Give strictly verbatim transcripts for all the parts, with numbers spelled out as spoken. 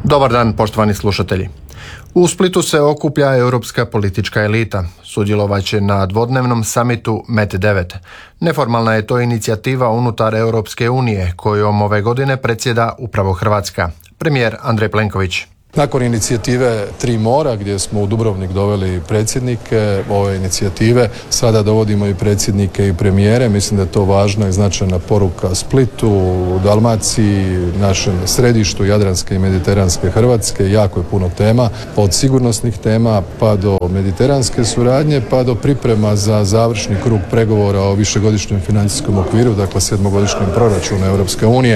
Dobar dan, poštovani slušatelji. U Splitu se okuplja europska politička elita. Sudjelovaće na dvodnevnom samitu M E T devet. Neformalna je to inicijativa unutar Europske unije, kojom ove godine predsjeda upravo Hrvatska. Premijer Andrej Plenković. Nakon inicijative Tri mora, gdje smo u Dubrovnik doveli predsjednike ove inicijative, sada dovodimo i predsjednike i premijere. Mislim da je to važna i značajna poruka Splitu, Dalmaciji, našem središtu Jadranske i Mediteranske Hrvatske. Jako je puno tema, od sigurnosnih tema pa do mediteranske suradnje, pa do priprema za završni krug pregovora o višegodišnjem financijskom okviru, dakle sedmogodišnjem proračunu Europske unije.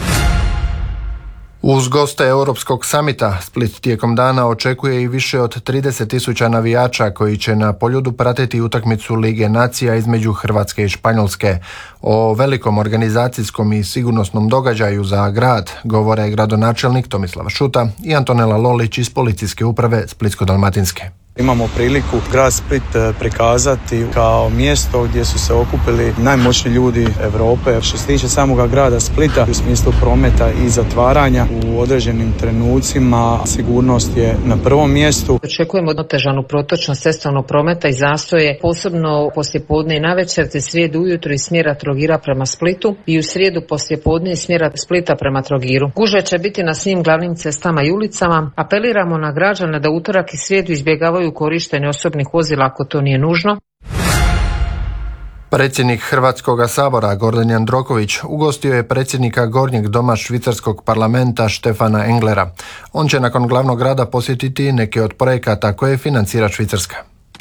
Uz goste Europskog samita, Split tijekom dana očekuje i više od trideset tisuća navijača koji će na Poljudu pratiti utakmicu Lige nacija između Hrvatske i Španjolske. O velikom organizacijskom i sigurnosnom događaju za grad govore gradonačelnik Tomislav Šuta i Antonela Lolić iz Policijske uprave Splitsko-dalmatinske. Imamo priliku grad Split prikazati kao mjesto gdje su se okupili najmoćniji ljudi Europe. Što se tiče samoga grada Splita, u smislu prometa i zatvaranja, u određenim trenucima sigurnost je na prvom mjestu. Očekujemo otežanu protočnost cestovnog prometa i zastoje, posebno poslijepodne i navečer, te srijedu ujutro iz smjera Trogira prema Splitu i u srijedu poslijepodne iz smjera Splita prema Trogiru. Gužve će biti na svim glavnim cestama i ulicama. Apeliramo na građane da utorak i srijedu izbjegavaju korištenje osobnih vozila ako to nije nužno. Predsjednik Hrvatskoga sabora Gordan Jandroković ugostio je predsjednika Gornjeg doma švicarskog parlamenta Štefana Englera. On će nakon glavnog rada posjetiti neke od projekata koje financira Švicarska.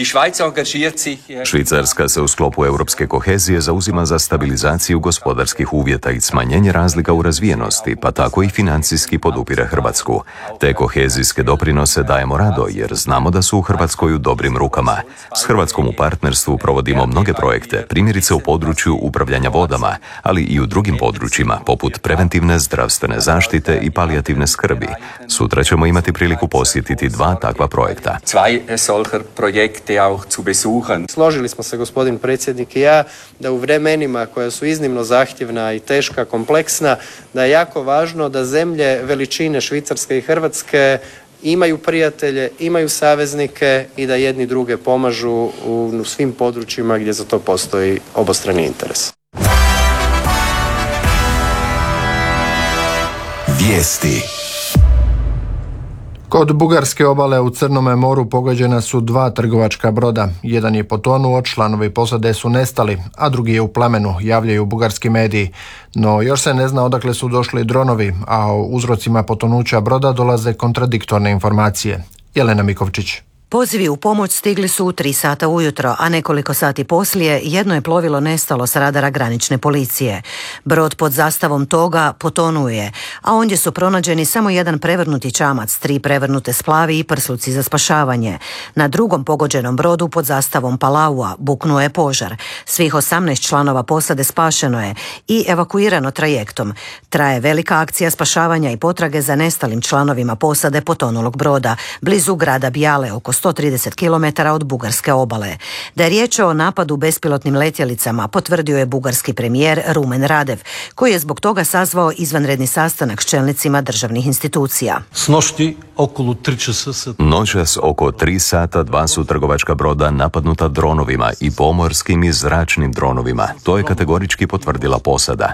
Švicarska se u sklopu europske kohezije zauzima za stabilizaciju gospodarskih uvjeta i smanjenje razlika u razvijenosti, pa tako i financijski podupire Hrvatsku. Te kohezijske doprinose dajemo rado jer znamo da su u Hrvatskoj u dobrim rukama. S Hrvatskom u partnerstvu provodimo mnoge projekte, primjerice u području upravljanja vodama, ali i u drugim područjima poput preventivne zdravstvene zaštite i palijativne skrbi. Sutra ćemo imati priliku posjetiti dva takva projekta. Složili smo se, gospodin predsjednik i ja, da u vremenima koja su iznimno zahtjevna i teška, kompleksna, da je jako važno da zemlje veličine Švicarske i Hrvatske imaju prijatelje, imaju saveznike i da jedni druge pomažu u svim područjima gdje za to postoji obostrani interes. Vijesti. Kod bugarske obale u Crnome moru pogođena su dva trgovačka broda. Jedan je potonuo, članovi posade su nestali, a drugi je u plamenu, javljaju bugarski mediji. No još se ne zna odakle su došli dronovi, a o uzrocima potonuća broda dolaze kontradiktorne informacije. Jelena Mikovčić. Pozivi u pomoć stigli su u tri sata ujutro, a nekoliko sati poslije jedno je plovilo nestalo s radara granične policije. Brod pod zastavom toga potonuo je, a ondje su pronađeni samo jedan prevrnuti čamac, tri prevrnute splavi i prsluci za spašavanje. Na drugom pogođenom brodu pod zastavom Palaua buknuo je požar. Svih osamnaest članova posade spašeno je i evakuirano trajektom. Traje velika akcija spašavanja i potrage za nestalim članovima posade potonulog broda, blizu grada Bijale, oko sto trideset kilometara od bugarske obale. Da je riječ o napadu bespilotnim letjelicama, potvrdio je bugarski premijer Rumen Radev, koji je zbog toga sazvao izvanredni sastanak s čelnicima državnih institucija. Noćas oko tri sata dva su trgovačka broda napadnuta dronovima i pomorskim i zračnim dronovima. To je kategorički potvrdila posada.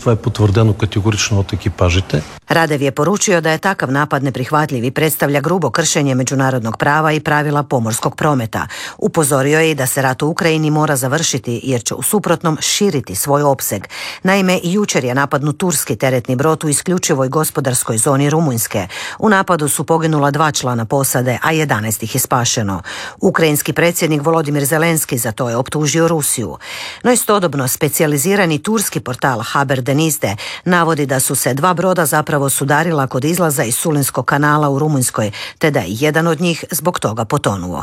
Radev je poručio da je takav napad neprihvatljiv i predstavlja grubo kršenje međunarodnog prava i pravila pomorskog prometa. Upozorio je i da se rat u Ukrajini mora završiti jer će u suprotnom širiti svoj opseg. Naime, i jučer je napadnut turski teretni brod u isključivoj gospodarskoj zoni Rumunjske. U napadu su poginula dva člana posade, a jedanaest ih je spašeno. Ukrajinski predsjednik Volodimir Zelenski za to je optužio Rusiju. No istodobno specijalizirani turski portal Haber Denizde navodi da su se dva broda zapravo sudarila kod izlaza iz Sulinskog kanala u Rumunjskoj, te da je jedan od njih zbog toga potonuo.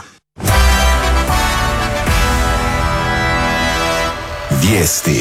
Vijesti.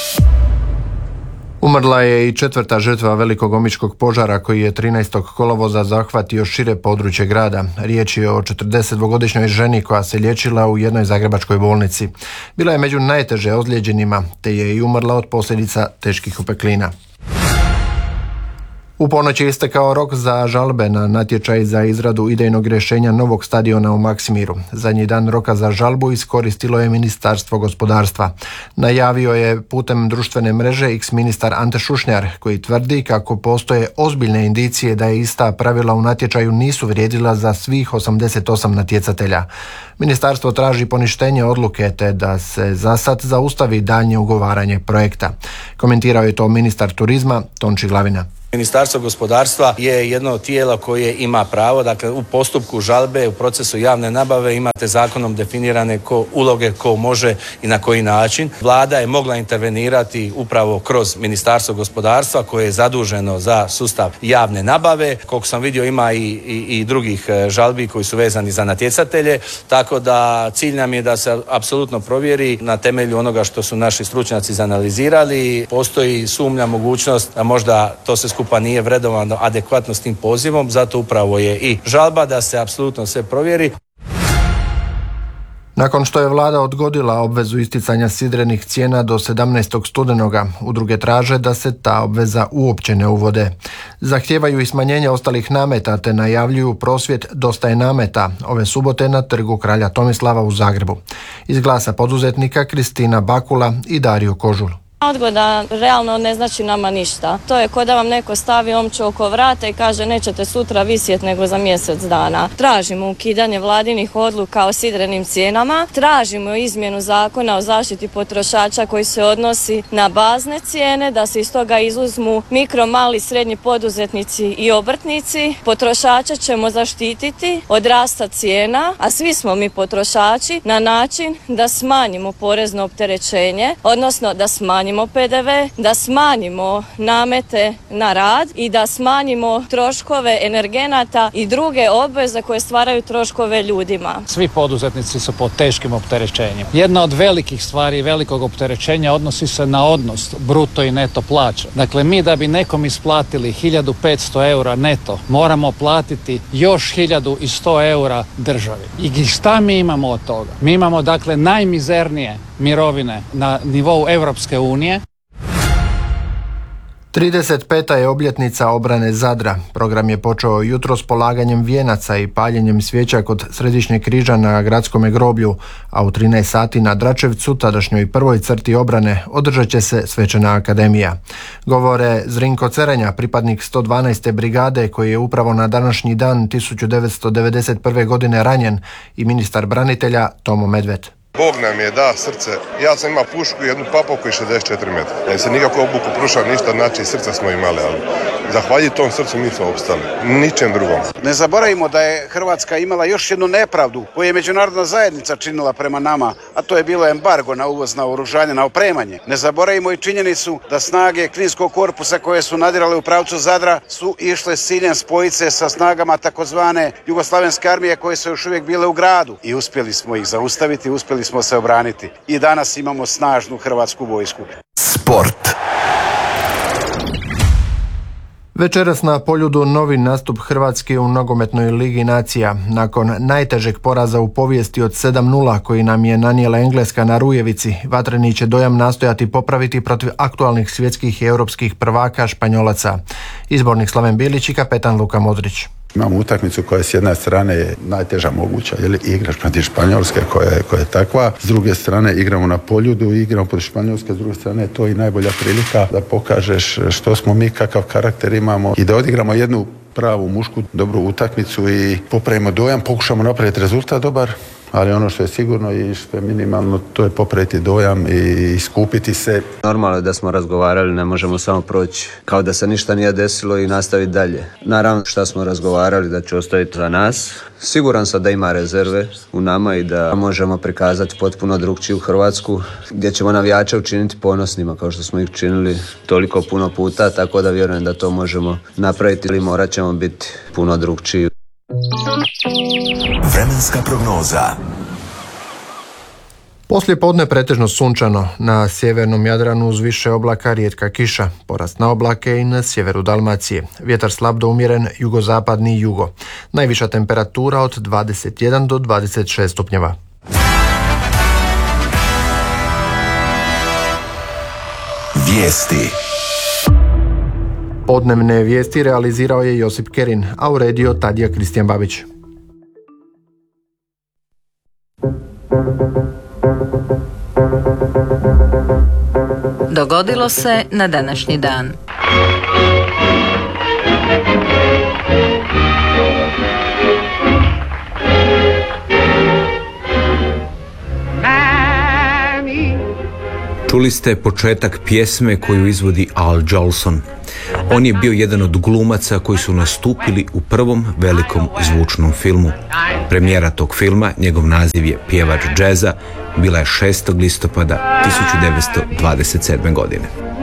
Umrla je i četvrta žrtva velikog omiškog požara koji je trinaestog kolovoza zahvatio šire područje grada. Riječ je o četrdesetdvogodišnjoj ženi koja se liječila u jednoj zagrebačkoj bolnici. Bila je među najteže ozlijeđenima, te je i umrla od posljedica teških opeklina. U ponoć je istekao rok za žalbe na natječaj za izradu idejnog rješenja novog stadiona u Maksimiru. Zadnji dan roka za žalbu iskoristilo je Ministarstvo gospodarstva. Najavio je putem društvene mreže eks-ministar Ante Šušnjar, koji tvrdi kako postoje ozbiljne indicije da je ista pravila u natječaju nisu vrijedila za svih osamdeset osam natjecatelja. Ministarstvo traži poništenje odluke te da se zasad zaustavi daljnje ugovaranje projekta. Komentirao je to ministar turizma Tonči Glavina. Ministarstvo gospodarstva je jedno od tijela koje ima pravo, dakle u postupku žalbe, u procesu javne nabave imate zakonom definirane ko, uloge ko može i na koji način. Vlada je mogla intervenirati upravo kroz Ministarstvo gospodarstva koje je zaduženo za sustav javne nabave. Koliko sam vidio ima i, i, i drugih žalbi koji su vezani za natjecatelje, tako da cilj nam je da se apsolutno provjeri na temelju onoga što su naši stručnjaci izanalizirali. Postoji sumnja, mogućnost da možda to se skupa pa nije vredovano adekvatno s tim pozivom, zato upravo je i žalba da se apsolutno sve provjeri. Nakon što je vlada odgodila obvezu isticanja sidrenih cijena do sedamnaestog studenoga, udruge traže da se ta obveza uopće ne uvode. Zahtijevaju i smanjenje ostalih nameta te najavljuju prosvjed Dosta je nameta ove subote na Trgu kralja Tomislava u Zagrebu. Iz Glasa poduzetnika Kristina Bakula i Dario Kožul. Odgoda realno ne znači nama ništa. To je kao da vam neko stavi omču oko vrata i kaže nećete sutra visjeti nego za mjesec dana. Tražimo ukidanje vladinih odluka o sidrenim cijenama, tražimo izmjenu zakona o zaštiti potrošača koji se odnosi na bazne cijene, da se iz toga izuzmu mikro, mali, srednji poduzetnici i obrtnici. Potrošača ćemo zaštititi od rasta cijena, a svi smo mi potrošači, na način da smanjimo porezno opterećenje, odnosno da smanjimo pe de ve, da smanjimo namete na rad i da smanjimo troškove energenata i druge obveze koje stvaraju troškove ljudima. Svi poduzetnici su pod teškim opterećenjem. Jedna od velikih stvari, velikog opterećenja odnosi se na odnos bruto i neto plaća. Dakle, mi da bi nekom isplatili hiljadu petsto eura neto, moramo platiti još hiljadu sto eura državi. I šta mi imamo od toga? Mi imamo dakle najmizernije mirovine na nivou Europske unije. trideset peta je obljetnica obrane Zadra. Program je počeo jutro s polaganjem vijenaca i paljenjem svijeća kod Središnjeg križa na gradskome groblju, a u trinaest sati na Dračevcu, tadašnjoj prvoj crti obrane, održat će se svečana akademija. Govore Zrinko Cerenja, pripadnik sto dvanaeste brigade koji je upravo na današnji dan tisuću devetsto devedeset prve godine ranjen, i ministar branitelja Tomo Medved. Bog nam je da srce. Ja sam imao pušku i jednu papovku i šezdeset četiri metra. Ne se nikako obuku pruša ništa, znači srca smo imali, ali zahvaljujući tom srcu mi smo opstali. Ničem drugom. Ne zaboravimo da je Hrvatska imala još jednu nepravdu koju je međunarodna zajednica činila prema nama, a to je bilo embargo na uvoz naoružanja, na opremanje. Ne zaboravimo i činjenicu da snage Kninskog korpusa koje su nadirale u pravcu Zadra su išle s ciljem spojiti se sa snagama takozvane Jugoslavenske armije koje su još uvijek bile u gradu. I uspjeli smo ih zaustaviti, uspjeli smo se obraniti. I danas imamo snažnu hrvatsku vojsku. Sport. Večeras na Poljudu novi nastup Hrvatske u nogometnoj ligi nacija. Nakon najtežeg poraza u povijesti od sedam nula koji nam je nanijela Engleska na Rujevici, vatreni će dojam nastojati popraviti protiv aktualnih svjetskih i europskih prvaka Španjolaca. Izbornik Slaven Bilić i kapetan Luka Modrić. Imamo utakmicu koja je s jedne strane najteža moguća, jer igraš protiv Španjolske koja je, koja je takva. S druge strane igramo na Poljudu, igramo protiv Španjolske, s druge strane to je i najbolja prilika da pokažeš što smo mi, kakav karakter imamo i da odigramo jednu pravu mušku dobru utakmicu i popravimo dojam, pokušamo napraviti rezultat dobar. Ali ono što je sigurno i što je minimalno, to je popraviti dojam i iskupiti se. Normalno je da smo razgovarali, ne možemo samo proći kao da se ništa nije desilo i nastaviti dalje. Naravno što smo razgovarali da će ostaviti za nas. Siguran sam da ima rezerve u nama i da možemo prikazati potpuno drugčiju Hrvatsku, gdje ćemo navijače učiniti ponosnima kao što smo ih činili toliko puno puta, tako da vjerujem da to možemo napraviti ili morat ćemo biti puno drugčiji. Vremenska prognoza. Poslije podne pretežno sunčano, na sjevernom Jadranu uz više oblaka rijetka kiša, porast na oblake i na sjeveru Dalmacije. Vjetar slab do umjeren, jugozapadni jugo. Najviša temperatura od dvadeset jedan do dvadeset šest stupnjeva. Vijesti. Podnevne vijesti realizirao je Josip Kerin, a uredio Tadija Kristijan Babić. Dogodilo se na današnji dan. Čuli ste početak pjesme koju izvodi Al Jolson. On je bio jedan od glumaca koji su nastupili u prvom velikom zvučnom filmu. Premijera tog filma, njegov naziv je Pjevač džeza, bila je šestog listopada tisuću devetsto dvadeset sedme. godine.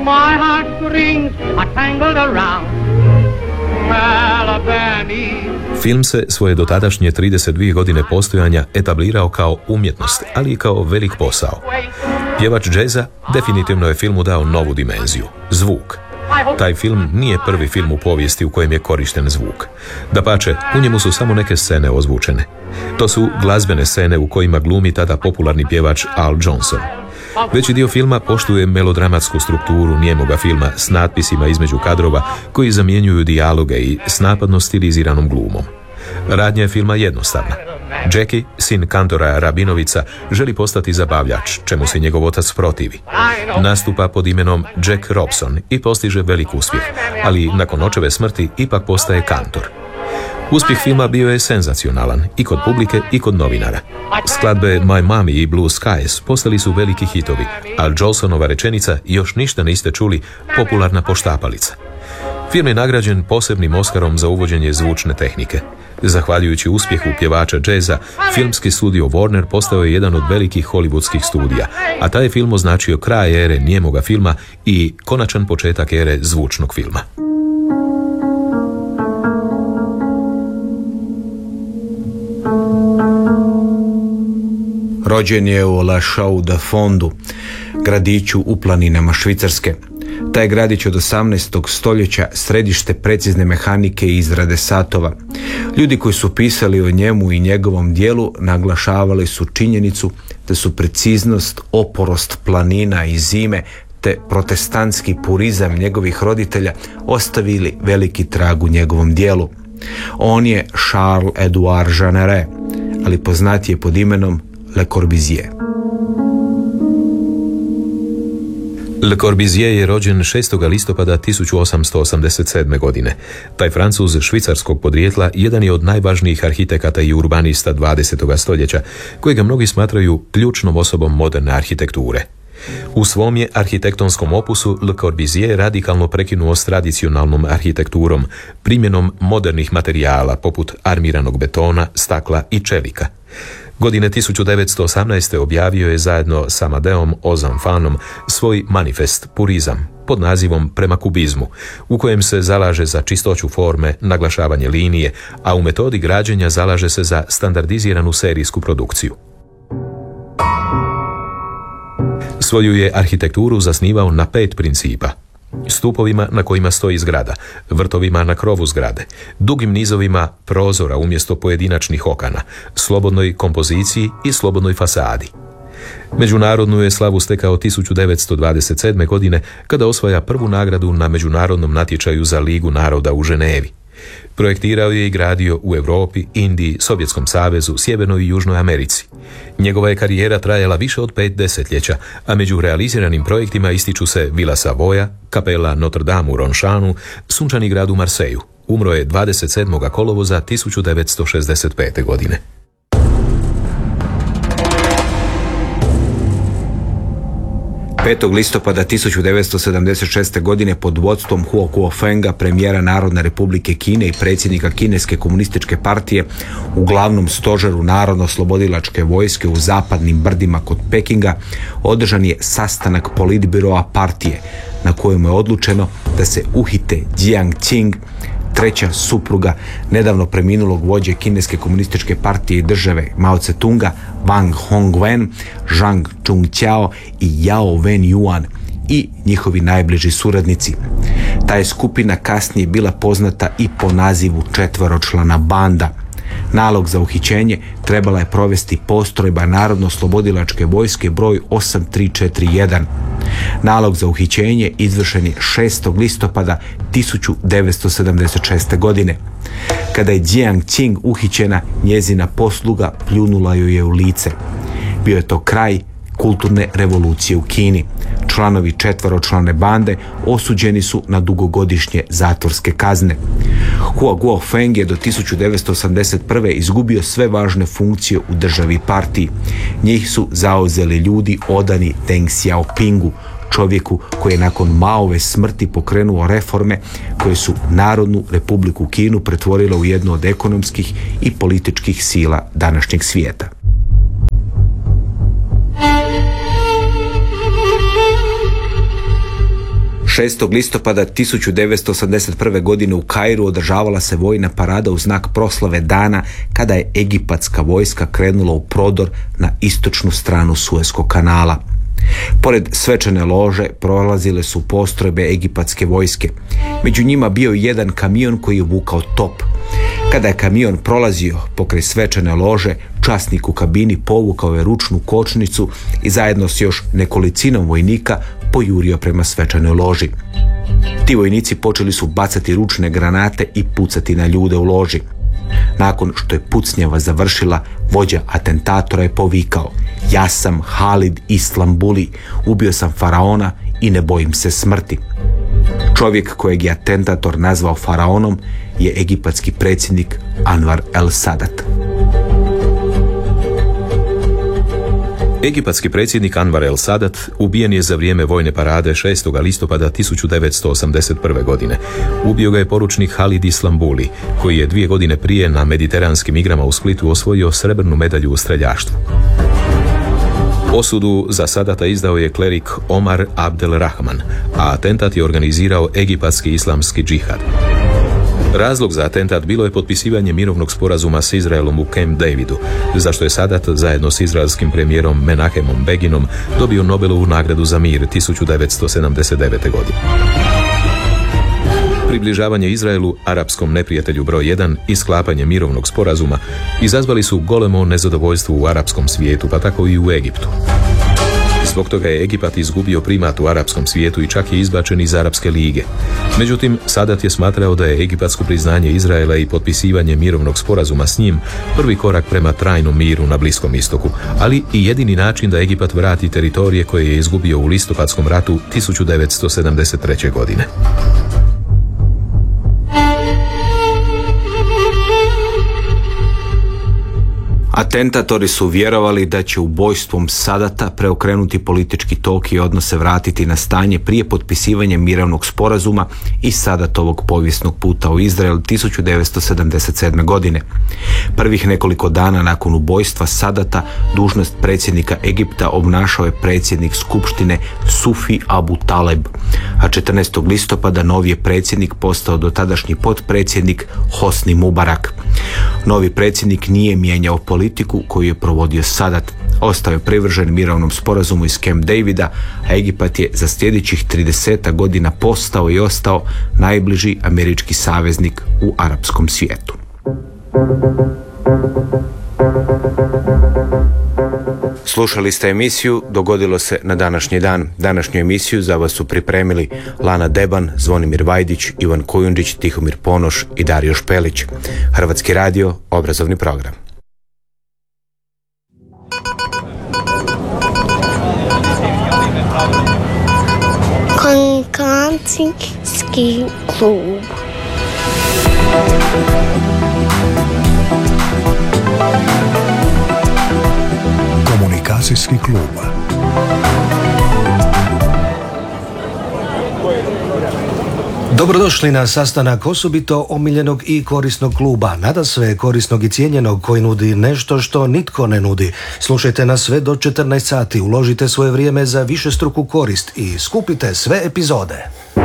Film se svoje dotadašnje trideset dvije godine postojanja etablirao kao umjetnost, ali i kao velik posao. Pjevač džeza definitivno je filmu dao novu dimenziju, zvuk. Taj film nije prvi film u povijesti u kojem je korišten zvuk. Dapače, u njemu su samo neke scene ozvučene. To su glazbene scene u kojima glumi tada popularni pjevač Al Jolson. Veći dio filma poštuje melodramatsku strukturu nijemoga filma s natpisima između kadrova koji zamjenjuju dijaloge i s napadno stiliziranom glumom. Radnja je filma jednostavna. Jackie, sin kantora Rabinovica, želi postati zabavljač, čemu se njegov otac protivi. Nastupa pod imenom Jack Robson i postiže velik uspjeh, ali nakon očeve smrti ipak postaje kantor. Uspjeh filma bio je senzacionalan i kod publike i kod novinara. Skladbe My Mommy i Blue Skies postali su veliki hitovi, a Jolsonova rečenica "Još ništa niste čuli" popularna poštapalica. Film je nagrađen posebnim Oskarom za uvođenje zvučne tehnike. Zahvaljujući uspjehu pjevača džeza, filmski studio Warner postao je jedan od velikih hollywoodskih studija, a taj film označio kraj ere nijemoga filma i konačan početak ere zvučnog filma. Rođen je u La Chaux-de-Fondu, gradiću u planinama Švicarske. Taj gradić od osamnaestog stoljeća središte precizne mehanike i izrade satova. Ljudi koji su pisali o njemu i njegovom dijelu naglašavali su činjenicu da su preciznost, oporost planina i zime te protestantski purizam njegovih roditelja ostavili veliki trag u njegovom dijelu. On je Charles Edouard Jeanneret, ali poznat je pod imenom Le Corbusier. Le Corbusier je rođen šestog listopada tisuću osamsto osamdeset sedme. godine. Taj Francuz švicarskog podrijetla jedan je od najvažnijih arhitekata i urbanista dvadesetog stoljeća, kojega mnogi smatraju ključnom osobom moderne arhitekture. U svom je arhitektonskom opusu Le Corbusier radikalno prekinuo s tradicionalnom arhitekturom, primjenom modernih materijala poput armiranog betona, stakla i čelika. Godine tisuću devetsto osamnaeste. objavio je zajedno s Amadeom Ozanfanom svoj manifest Purizam pod nazivom Prema kubizmu, u kojem se zalaže za čistoću forme, naglašavanje linije, a u metodi građenja zalaže se za standardiziranu serijsku produkciju. Svoju je arhitekturu zasnivao na pet principa: stupovima na kojima stoji zgrada, vrtovima na krovu zgrade, dugim nizovima prozora umjesto pojedinačnih okana, slobodnoj kompoziciji i slobodnoj fasadi. Međunarodnu je slavu stekao tisuću devetsto dvadeset sedme. godine kada osvaja prvu nagradu na međunarodnom natječaju za Ligu naroda u Ženevi. Projektirao je i gradio u Europi, Indiji, Sovjetskom savezu, Sjevernoj i Južnoj Americi. Njegova je karijera trajala više od pet desetljeća, a među realiziranim projektima ističu se Vila Savoja, kapela Notre Dame u Ronšanu, sunčani grad u Marseju. Umro je dvadeset sedmog kolovoza tisuću devetsto šezdeset pete. godine. petog listopada tisuću devetsto sedamdeset šeste. godine pod vodstvom Huo Kuofenga, premijera Narodne republike Kine i predsjednika Kineske komunističke partije, u glavnom stožeru Narodno-oslobodilačke vojske u zapadnim brdima kod Pekinga održan je sastanak politbiroa partije na kojem je odlučeno da se uhite Jiang Qing, treća supruga nedavno preminulog vođe Kineske komunističke partije i države Mao Tse-tunga, Wang Hongwen, Zhang Chungqiao i Yao Wen-yuan i njihovi najbliži suradnici. Ta je skupina kasnije bila poznata i po nazivu četvoročlana banda. Nalog za uhićenje trebala je provesti postrojba Narodno-slobodilačke vojske broj osam tri četiri jedan. Nalog za uhićenje izvršen je šestog listopada tisuću devetsto sedamdeset šeste. godine. Kada je Jiang Qing uhićena, njezina posluga pljunula joj je u lice. Bio je to kraj kulturne revolucije u Kini. Članovi četveročlane bande osuđeni su na dugogodišnje zatvorske kazne. Hua Guofeng je do tisuću devetsto osamdeset prve. izgubio sve važne funkcije u državi i partiji. Njih su zauzeli ljudi odani Deng Xiaopingu, čovjeku koji je nakon Maove smrti pokrenuo reforme koje su Narodnu republiku Kinu pretvorile u jednu od ekonomskih i političkih sila današnjeg svijeta. šestog listopada tisuću devetsto osamdeset prve. godine u Kairu održavala se vojna parada u znak proslave dana kada je egipatska vojska krenula u prodor na istočnu stranu Sueskog kanala. Pored svečane lože prolazile su postrojbe egipatske vojske. Među njima bio je jedan kamion koji je vukao top. Kada je kamion prolazio pokraj svečane lože, časnik u kabini povukao je ručnu kočnicu i zajedno s još nekolicinom vojnika pojurio prema svečanoj loži. Ti vojnici počeli su bacati ručne granate i pucati na ljude u loži. Nakon što je pucnjava završila, vođa atentatora je povikao: "Ja sam Halid Islambuli, ubio sam faraona i ne bojim se smrti." Čovjek kojeg je atentator nazvao faraonom je egipatski predsjednik Anwar el-Sadat. Egipatski predsjednik Anwar el-Sadat ubijen je za vrijeme vojne parade šestog listopada tisuću devetsto osamdeset prve. godine. Ubio ga je poručnik Halid Islambuli, koji je dvije godine prije na mediteranskim igrama u Splitu osvojio srebrnu medalju u streljaštvu. Osudu za Sadata izdao je klerik Omar Abdel Rahman, a atentat je organizirao egipatski islamski džihad. Razlog za atentat bilo je potpisivanje mirovnog sporazuma s Izraelom u Camp Davidu, zašto je Sadat zajedno s izraelskim premijerom Menahemom Beginom dobio Nobelovu nagradu za mir tisuću devetsto sedamdeset devete. godine. Približavanje Izraelu, arapskom neprijatelju broj jedan, i sklapanje mirovnog sporazuma izazvali su golemo nezadovoljstvo u arapskom svijetu, pa tako i u Egiptu. Zbog toga je Egipat izgubio primat u arapskom svijetu i čak je izbačen iz Arapske lige. Međutim, Sadat je smatrao da je egipatsko priznanje Izraela i potpisivanje mirovnog sporazuma s njim prvi korak prema trajnom miru na Bliskom istoku, ali i jedini način da Egipat vrati teritorije koje je izgubio u listopadskom ratu tisuću devetsto sedamdeset treće. godine. Atentatori su vjerovali da će ubojstvom Sadata preokrenuti politički tok i odnose vratiti na stanje prije potpisivanja mirovnog sporazuma i Sadatovog povijesnog puta u Izrael tisuću devetsto sedamdeset sedme. godine. Prvih nekoliko dana nakon ubojstva Sadata dužnost predsjednika Egipta obnašao je predsjednik skupštine Sufi Abu Taleb, a četrnaestog listopada novi je predsjednik postao dotadašnji potpredsjednik Hosni Mubarak. Novi predsjednik nije mijenjao politiku koju je provodio Sadat. Ostao je privržen mirovnom sporazumu iz Camp Davida, a Egipat je za sljedećih trideset godina postao i ostao najbliži američki saveznik u arapskom svijetu. Slušali ste emisiju Dogodilo se na današnji dan. Današnju emisiju za vas su pripremili Lana Deban, Zvonimir Vajdić, Ivan Kujundžić, Tihomir Ponoš i Dario Špelić. Hrvatski radio, obrazovni program. Komunikacijski klub. Komunikacijski klub. Dobrodošli na sastanak osobito omiljenog i korisnog kluba, nadasve korisnog i cijenjenog, koji nudi nešto što nitko ne nudi. Slušajte nas sve do četrnaest sati, uložite svoje vrijeme za višestruku korist i skupite sve epizode.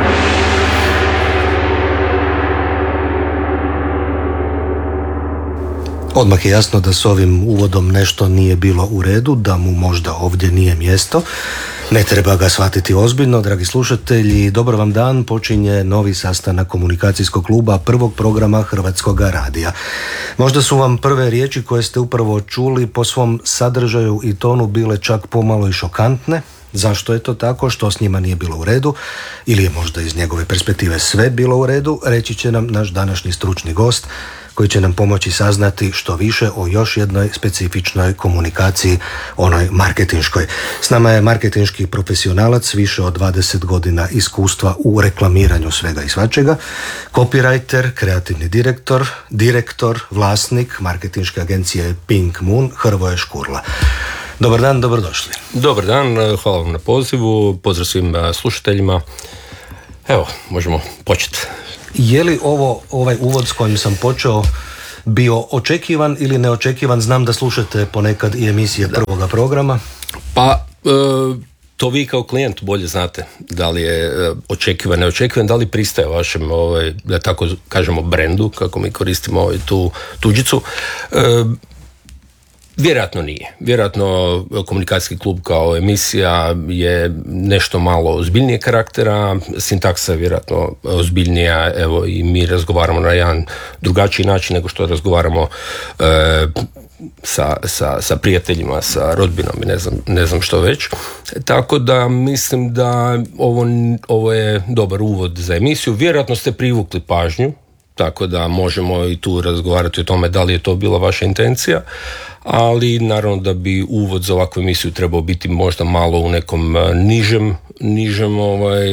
Odmah je jasno da s ovim uvodom nešto nije bilo u redu, da mu možda ovdje nije mjesto. Ne treba ga shvatiti ozbiljno, dragi slušatelji. Dobar vam dan, počinje novi sastanak komunikacijskog kluba prvog programa Hrvatskog radija. Možda su vam prve riječi koje ste upravo čuli po svom sadržaju i tonu bile čak pomalo i šokantne. Zašto je to tako? Što s njima nije bilo u redu? Ili je možda iz njegove perspektive sve bilo u redu? Reći će nam naš današnji stručni gost, koji će nam pomoći saznati što više o još jednoj specifičnoj komunikaciji, onoj marketinškoj. S nama je marketinški profesionalac, više od dvadeset godina iskustva u reklamiranju svega i svačega, copywriter, kreativni direktor, direktor, vlasnik marketinške agencije Pink Moon, Hrvoje Škurla. Dobar dan, dobrodošli. Dobar dan, hvala vam na pozivu, pozdrav svim slušateljima. Evo, možemo početi. Je li ovo, ovaj uvod s kojim sam počeo bio očekivan ili neočekivan? Znam da slušate ponekad i emisije prvoga programa. Pa, e, to vi kao klijent bolje znate da li je očekivan, neočekivan, da li pristaje vašem, ovaj, da tako kažemo, brendu, kako mi koristimo ovaj, tu tuđicu. E, Vjerojatno nije. Vjerojatno komunikacijski klub kao emisija je nešto malo ozbiljnije karaktera, sintaksa je vjerojatno ozbiljnija, evo i mi razgovaramo na jedan drugačiji način nego što razgovaramo e, sa, sa, sa prijateljima, sa rodbinom i ne znam, ne znam što već. Tako da mislim da ovo, ovo je dobar uvod za emisiju. Vjerojatno ste privukli pažnju, tako da možemo i tu razgovarati o tome da li je to bila vaša intencija, ali naravno da bi uvod za ovakvu emisiju trebao biti možda malo u nekom nižem, nižem ovaj,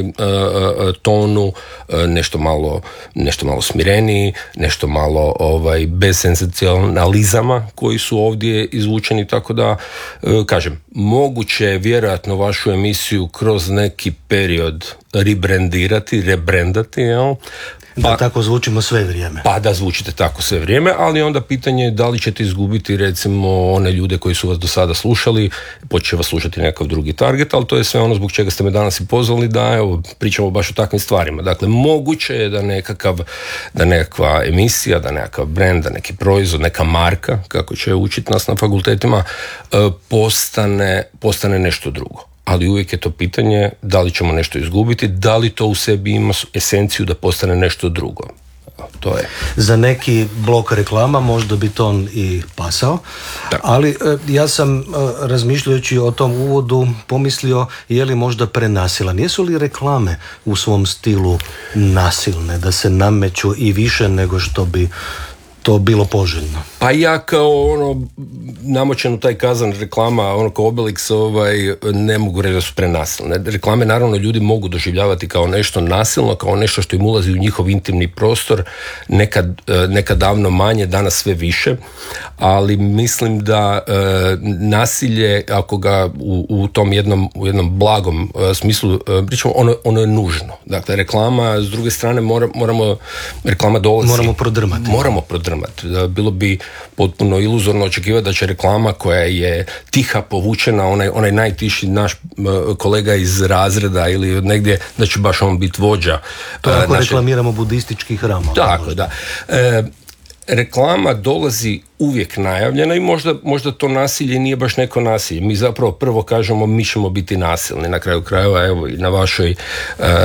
tonu, nešto malo, nešto malo smireniji, nešto malo ovaj, bez senzacionalizama koji su ovdje izvučeni, tako da kažem, moguće je vjerojatno vašu emisiju kroz neki period rebrandirati, rebrandati, jel? Da pa, tako zvučimo sve vrijeme. Pa da zvučite tako sve vrijeme, ali onda pitanje je da li ćete izgubiti recimo one ljude koji su vas do sada slušali, počne vas slušati nekakav drugi target, ali to je sve ono zbog čega ste me danas i pozvali da evo, pričamo baš o takvim stvarima. Dakle, moguće je da nekakav, da nekakva emisija, da nekakav brand, da neki proizvod, neka marka, kako će učiti nas na fakultetima, postane, postane nešto drugo. Ali uvijek je to pitanje da li ćemo nešto izgubiti, da li to u sebi ima esenciju da postane nešto drugo. To je. Za neki blok reklama možda bi to on i pasao, da. Ali ja sam razmišljajući o tom uvodu pomislio je li možda prenasilan. Jesu li reklame u svom stilu nasilne, da se nameću i više nego što bi to bilo poželjno? Pa ja kao ono namočen u taj kazan reklama, ono kao Obelix, ovaj, ne mogu reći da su prenasilne. Reklame naravno ljudi mogu doživljavati kao nešto nasilno, kao nešto što im ulazi u njihov intimni prostor, nekad, nekad davno manje, danas sve više, ali mislim da e, nasilje, ako ga u, u tom jednom, u jednom blagom e, smislu e, pričamo, ono, ono je nužno. Dakle, reklama, s druge strane mora, moramo, reklama dolazi. Moramo prodrmati. Moramo prodrmati. Bilo bi potpuno iluzorno očekivati da će reklama koja je tiha, povučena, onaj, onaj najtiši naš kolega iz razreda ili od negdje, da će baš on biti vođa. To ako naše... reklamiramo budistički hram. Tako, da. E, reklama dolazi uvijek najavljena i možda, možda to nasilje nije baš neko nasilje. Mi zapravo prvo kažemo mi ćemo biti nasilni. Na kraju krajeva, evo i na vašoj uh, uh,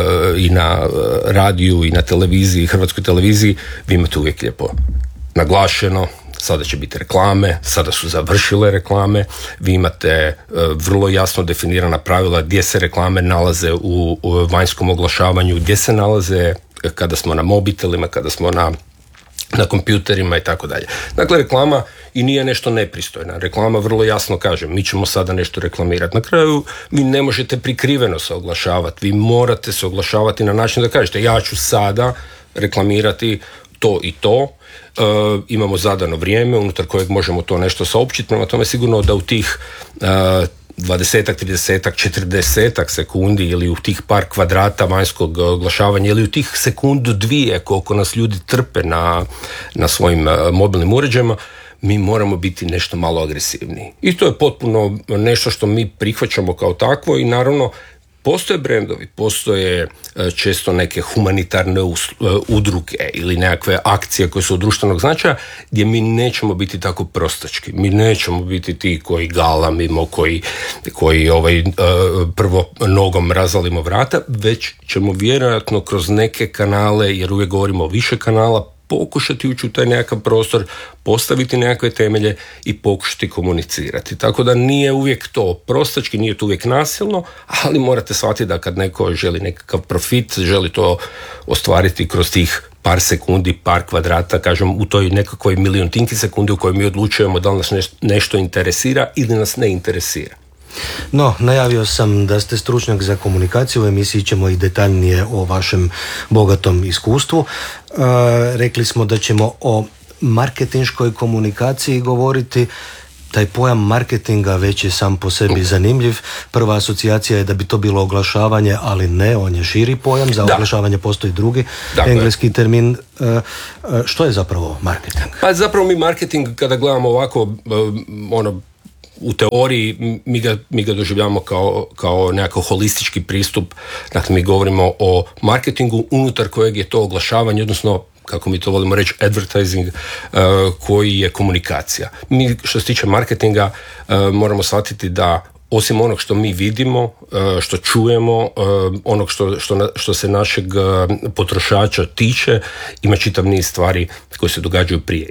i na radiju i na televiziji, hrvatskoj televiziji, vi imate uvijek lijepo naglašeno, sada će biti reklame, sada su završile reklame, vi imate uh, vrlo jasno definirana pravila gdje se reklame nalaze u, u vanjskom oglašavanju, gdje se nalaze kada smo na mobitelima, kada smo na na kompjuterima i tako dalje. Dakle, reklama i nije nešto nepristojna. Reklama vrlo jasno kaže, mi ćemo sada nešto reklamirati. Na kraju vi ne možete prikriveno se oglašavati, vi morate se oglašavati na način da kažete ja ću sada reklamirati to i to, e, imamo zadano vrijeme unutar kojeg možemo to nešto saopćiti, prema tome sigurno da u tih e, dvadesetak, tridesetak, četrdesetak sekundi ili u tih par kvadrata vanjskog oglašavanja ili u tih sekundu dvije koliko nas ljudi trpe na, na svojim mobilnim uređajima, mi moramo biti nešto malo agresivniji. I to je potpuno nešto što mi prihvaćamo kao takvo i naravno Postoje brendovi, postoje često neke humanitarne udruge ili nekakve akcije koje su od društvenog značaja gdje mi nećemo biti tako prostački. Mi nećemo biti ti koji galamimo, koji, koji ovaj, prvo nogom razvalimo vrata, već ćemo vjerojatno kroz neke kanale, jer uvijek govorimo o više kanala, pokušati ući u taj nekakav prostor, postaviti nekakve temelje i pokušati komunicirati. Tako da nije uvijek to prostački, nije to uvijek nasilno, ali morate shvatiti da kad neko želi nekakav profit, želi to ostvariti kroz tih par sekundi, par kvadrata, kažem, u toj nekakvoj milijontinki sekundi u kojoj mi odlučujemo da li nas nešto interesira ili nas ne interesira. No, najavio sam da ste stručnjak za komunikaciju, u emisiji ćemo i detaljnije o vašem bogatom iskustvu. E, rekli smo da ćemo o marketinškoj komunikaciji govoriti. Taj pojam marketinga već je sam po sebi zanimljiv. Prva asocijacija je da bi to bilo oglašavanje, ali ne, on je širi pojam. Za da. oglašavanje postoji drugi dakle, engleski termin. E, što je zapravo marketing? Pa zapravo mi marketing, kada gledamo ovako, ono, u teoriji mi ga, mi ga doživljamo kao, kao nekakav holistički pristup. Dakle, mi govorimo o marketingu unutar kojeg je to oglašavanje, odnosno kako mi to volimo reći, advertising, uh, koji je komunikacija. Mi što se tiče marketinga uh, moramo shvatiti da osim onog što mi vidimo, što čujemo, onog što, što, što se našeg potrošača tiče, ima čitav niz stvari koje se događaju prije.